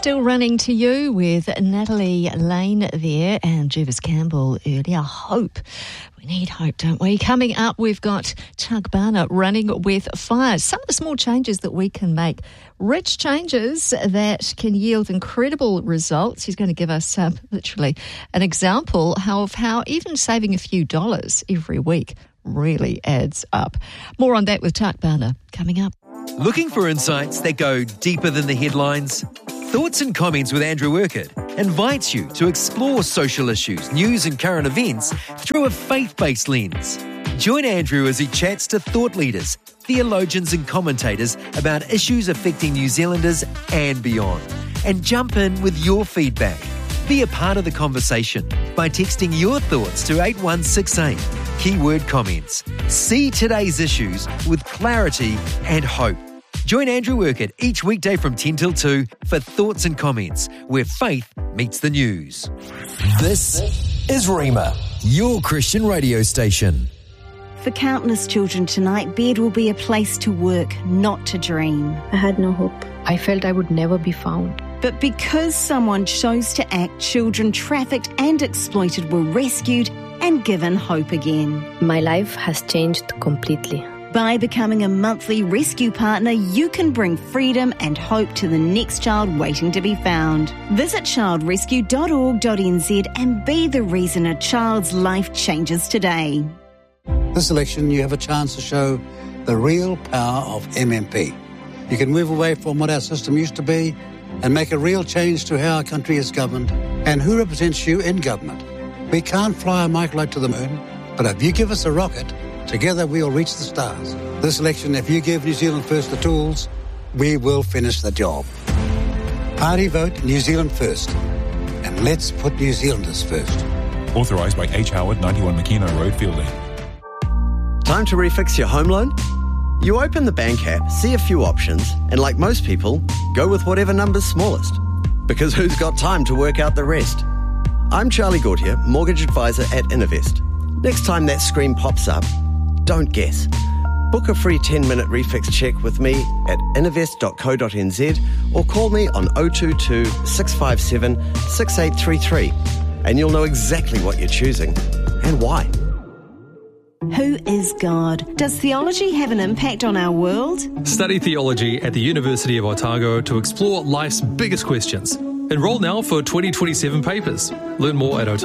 Still running to you with Natalie Lane there and Jervis Campbell earlier. Hope. We need hope, don't we? Coming up, we've got Chuck Barner running with fire. Some of the small changes that we can make, rich changes that can yield incredible results. He's going to give us literally an example of how even saving a few dollars every week really adds up. More on that with Chuck Barner coming up. Looking for insights that go deeper than the headlines? Thoughts and Comments with Andrew Urquhart invites you to explore social issues, news and current events through a faith-based lens. Join Andrew as he chats to thought leaders, theologians and commentators about issues affecting New Zealanders and beyond. And jump in with your feedback. Be a part of the conversation by texting your thoughts to 8168. Keyword comments. See today's issues with clarity and hope. Join Andrew Urquhart each weekday from 10 till 2 for Thoughts and Comments, where faith meets the news. This is Rhema, your Christian radio station. For countless children tonight, bed will be a place to work, not to dream. I had no hope. I felt I would never be found. But because someone chose to act, children trafficked and exploited were rescued and given hope again. My life has changed completely. By becoming a monthly rescue partner, you can bring freedom and hope to the next child waiting to be found. Visit childrescue.org.nz and be the reason a child's life changes today. This election, you have a chance to show the real power of MMP. You can move away from what our system used to be and make a real change to how our country is governed and who represents you in government. We can't fly a microlight to the moon, but if you give us a rocket, together we'll reach the stars. This election, if you give New Zealand First the tools, we will finish the job. Party vote New Zealand First. And let's put New Zealanders first. Authorised by H. Howard, 91 McKenna Road, Fielding. Time to refix your home loan? You open the bank app, see a few options, and like most people, go with whatever number's smallest. Because who's got time to work out the rest? I'm Charlie Gautier, mortgage advisor at Innovest. Next time that screen pops up, don't guess. Book a free 10-minute refix check with me at innovest.co.nz or call me on 022 657 6833 and you'll know exactly what you're choosing and why. Who is God? Does theology have an impact on our world? Study theology at the University of Otago to explore life's biggest questions. Enroll now for 2027 papers. Learn more at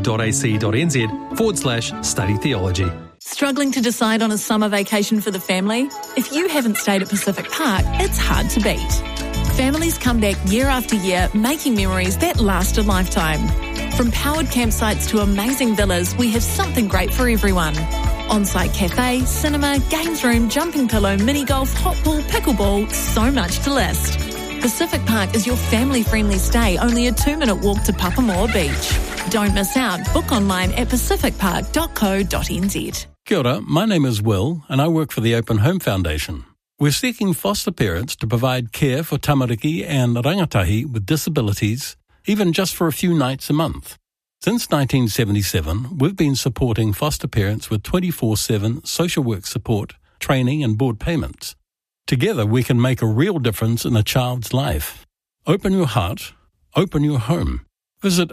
otago.ac.nz/study theology. Struggling to decide on a summer vacation for the family? If you haven't stayed at Pacific Park, it's hard to beat. Families come back year after year, making memories that last a lifetime. From powered campsites to amazing villas, we have something great for everyone. On-site cafe, cinema, games room, jumping pillow, mini golf, hot pool, pickleball, so much to list. Pacific Park is your family-friendly stay, only a 2-minute walk to Papamoa Beach. Don't miss out. Book online at pacificpark.co.nz. Kia ora, my name is Will and I work for the Open Home Foundation. We're seeking foster parents to provide care for tamariki and rangatahi with disabilities, even just for a few nights a month. Since 1977, we've been supporting foster parents with 24/7 social work support, training and board payments. Together we can make a real difference in a child's life. Open your heart, open your home. Visit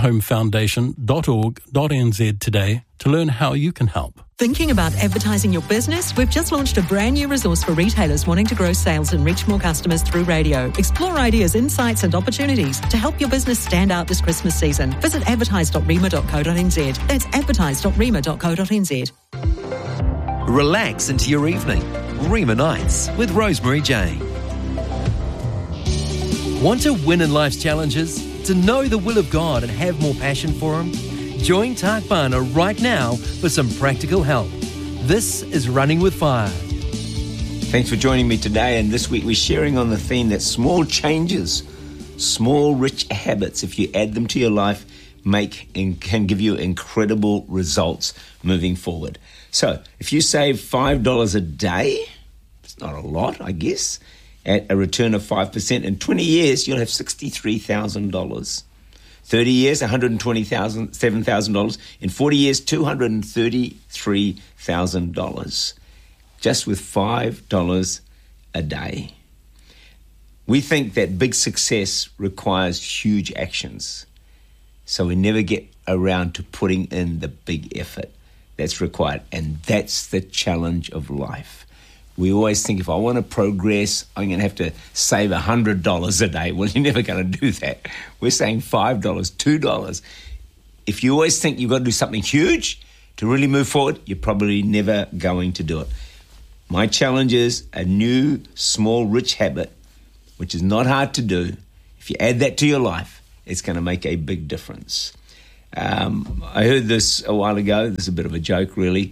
openhomefoundation.org.nz today to learn how you can help. Thinking about advertising your business? We've just launched a brand new resource for retailers wanting to grow sales and reach more customers through radio. Explore ideas, insights and opportunities to help your business stand out this Christmas season. Visit advertise.rema.co.nz. That's advertise.rema.co.nz. Relax into your evening. Rhema Nights with Rosemary Jane. Want to win in life's challenges? To know the will of God and have more passion for Him? Join Chuck Barner right now for some practical help. This is Running with Fire. Thanks for joining me today, and this week we're sharing on the theme that small changes, small rich habits, if you add them to your life, make and can give you incredible results moving forward. So if you save $5 a day, it's not a lot, I guess, at a return of 5%, in 20 years you'll have $63,000. 30 years, $127,000. In 40 years, $233,000. Just with $5 a day. We think that big success requires huge actions. So we never get around to putting in the big effort that's required. And that's the challenge of life. We always think, if I want to progress, I'm going to have to save $100 a day. Well, you're never going to do that. We're saying $5, $2. If you always think you've got to do something huge to really move forward, you're probably never going to do it. My challenge is a new, small, rich habit, which is not hard to do. If you add that to your life, it's going to make a big difference. I heard this a while ago. This is a bit of a joke, really.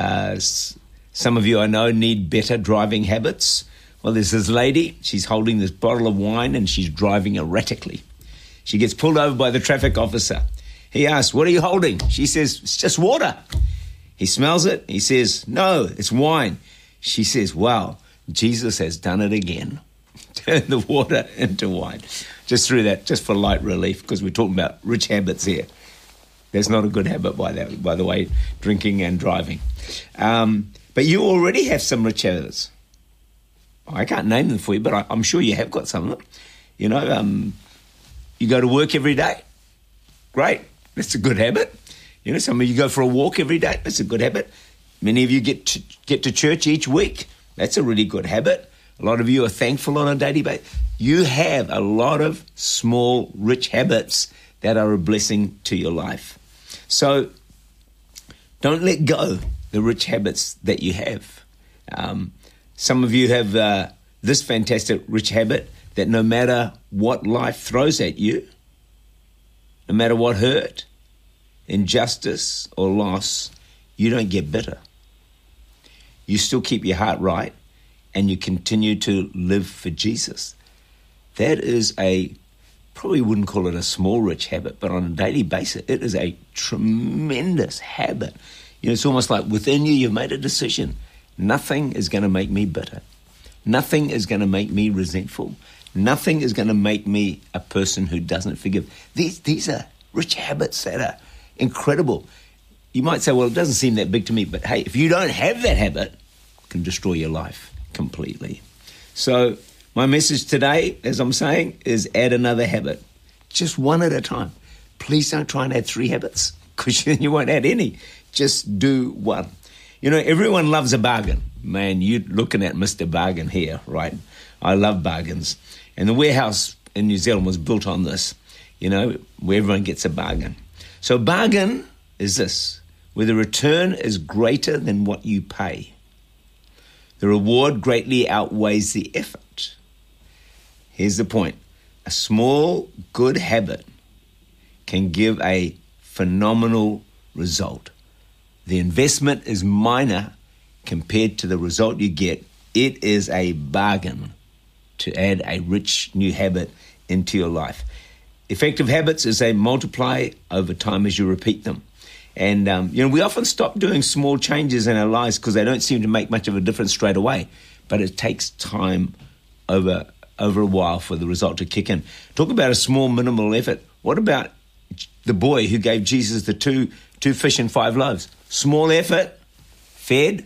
Some of you I know need better driving habits. Well, there's this lady. She's holding this bottle of wine and she's driving erratically. She gets pulled over by the traffic officer. He asks, "What are you holding?" She says, "It's just water." He smells it. He says, "No, it's wine." She says, "Wow, Jesus has done it again." Turn the water into wine. Just through that, just for light relief, because we're talking about rich habits here. That's not a good habit, by the way, drinking and driving. But you already have some rich habits. I can't name them for you, but I'm sure you have got some of them. You know, you go to work every day. Great. That's a good habit. You know, some of you go for a walk every day. That's a good habit. Many of you get to church each week. That's a really good habit. A lot of you are thankful on a daily basis. You have a lot of small, rich habits that are a blessing to your life. So don't let go the rich habits that you have. Some of you have this fantastic rich habit that no matter what life throws at you, no matter what hurt, injustice or loss, you don't get bitter. You still keep your heart right and you continue to live for Jesus. That is probably wouldn't call it a small rich habit, but on a daily basis, it is a tremendous habit. You know, it's almost like within you, you've made a decision. Nothing is going to make me bitter. Nothing is going to make me resentful. Nothing is going to make me a person who doesn't forgive. These are rich habits that are incredible. You might say, well, it doesn't seem that big to me, but hey, if you don't have that habit, it can destroy your life completely. So my message today, as I'm saying, is add another habit. Just one at a time. Please don't try and add 3 habits because you won't add any. Just do one. You know, everyone loves a bargain. Man, you're looking at Mr. Bargain here, right? I love bargains. And the warehouse in New Zealand was built on this, you know, where everyone gets a bargain. So bargain is this, where the return is greater than what you pay. The reward greatly outweighs the effort. Here's the point. A small, good habit can give a phenomenal result. The investment is minor compared to the result you get. It is a bargain to add a rich new habit into your life. Effective habits is they multiply over time as you repeat them. And, you know, we often stop doing small changes in our lives because they don't seem to make much of a difference straight away. But it takes time over a while for the result to kick in. Talk about a small, minimal effort. What about the boy who gave Jesus the two fish and 5 loaves? Small effort, fed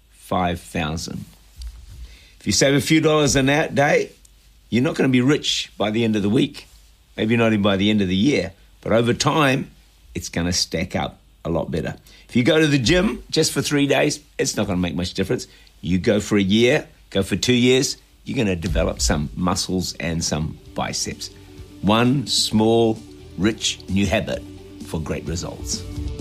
5,000. If you save a few dollars in that day, you're not going to be rich by the end of the week. Maybe not even by the end of the year. But over time, it's going to stack up a lot better. If you go to the gym just for 3 days, it's not going to make much difference. You go for a year, go for 2 years, you're going to develop some muscles and some biceps. One small, rich new habit for great results.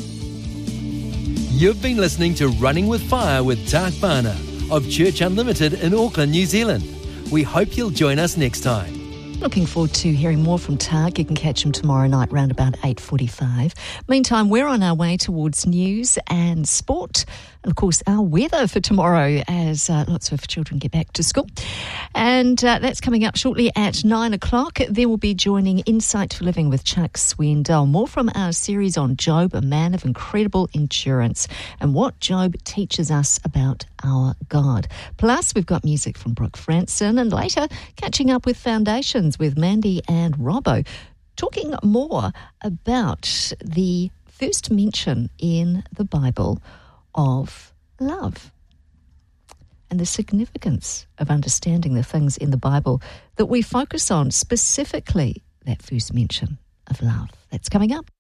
You've been listening to Running with Fire with Tak Bana of Church Unlimited in Auckland, New Zealand. We hope you'll join us next time. Looking forward to hearing more from Tak. You can catch him tomorrow night around about 8:45. Meantime, we're on our way towards news and sport. And, of course, our weather for tomorrow as lots of children get back to school. And that's coming up shortly at 9 o'clock. Then we'll be joining Insight for Living with Chuck Swindoll. More from our series on Job, a man of incredible endurance, and what Job teaches us about our God. Plus, we've got music from Brooke Franson, and later catching up with Foundations with Mandy and Robbo, talking more about the first mention in the Bible of love. and the significance of understanding the things in the Bible that we focus on, specifically that first mention of love. That's coming up.